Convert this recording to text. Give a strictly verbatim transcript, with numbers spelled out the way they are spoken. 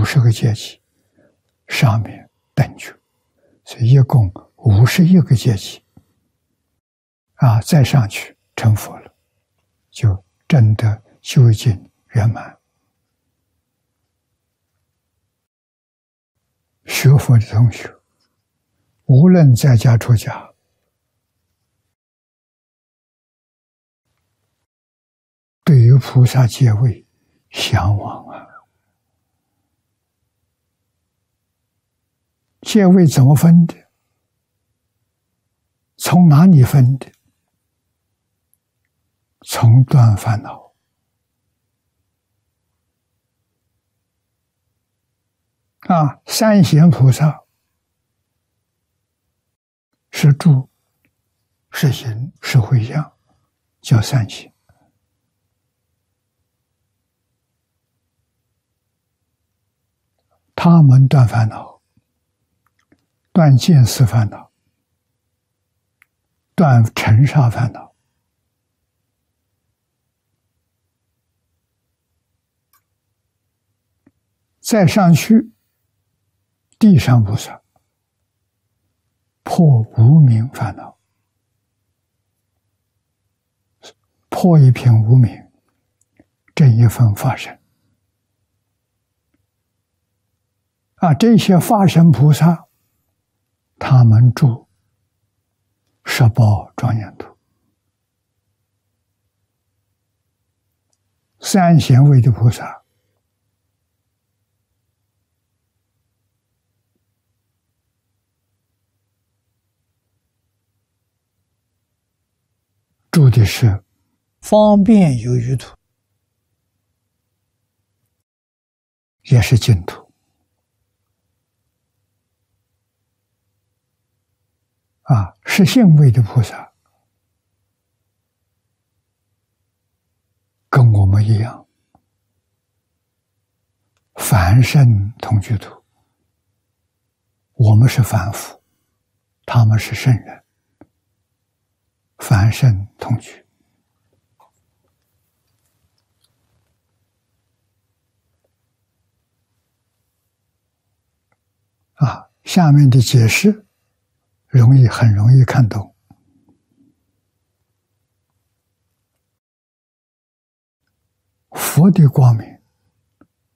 十个阶级，上面等觉，所以一共五十一个阶级。啊，再上去成佛了，就真的究竟圆满。学佛的同学，无论在家出家，对于菩萨戒位向往啊。戒位怎么分的？从哪里分的？从断烦恼。啊，三贤菩萨是住、是行、是回向，叫三贤。他们断烦恼，断见思烦恼，断尘沙烦恼。再上去，地上菩萨破无明烦恼，破一片无明，这一份法身。啊，这些法身菩萨，他们住十宝庄严土。三贤位的菩萨，住的是方便有余土，也是净土。啊，是性位的菩萨，跟我们一样，凡圣同居土。我们是凡夫，他们是圣人，凡圣同居。啊，下面的解释容易，很容易看懂。佛的光明